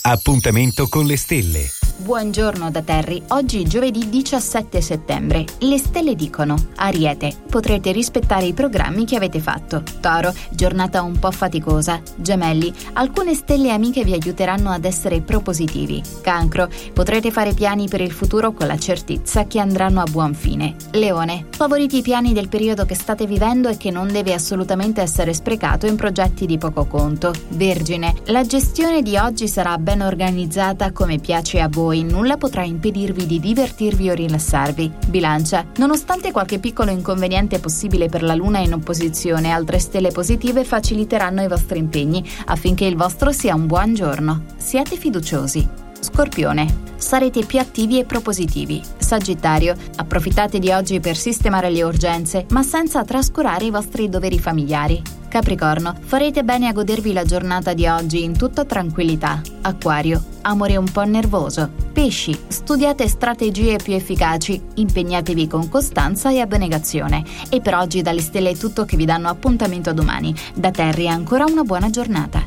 Appuntamento con le stelle. Buongiorno da Terry, oggi giovedì 17 settembre. Le stelle dicono: Ariete, potrete rispettare i programmi che avete fatto. Toro, giornata un po' faticosa. Gemelli, alcune stelle amiche vi aiuteranno ad essere propositivi. Cancro, potrete fare piani per il futuro con la certezza che andranno a buon fine. Leone, favorite i piani del periodo che state vivendo e che non deve assolutamente essere sprecato in progetti di poco conto. Vergine, la gestione di oggi sarà ben organizzata come piace a voi, nulla potrà impedirvi di divertirvi o rilassarvi. Bilancia, nonostante qualche piccolo inconveniente possibile per la luna in opposizione, altre stelle positive faciliteranno i vostri impegni affinché il vostro sia un buon giorno. Siate fiduciosi. Scorpione, sarete più attivi e propositivi. Sagittario, approfittate di oggi per sistemare le urgenze, ma senza trascurare i vostri doveri familiari. Capricorno, farete bene a godervi la giornata di oggi in tutta tranquillità. Acquario, amore un po' nervoso. Pesci, studiate strategie più efficaci, impegnatevi con costanza e abnegazione. E per oggi dalle stelle è tutto, che vi danno appuntamento domani. Da Terry ancora una buona giornata.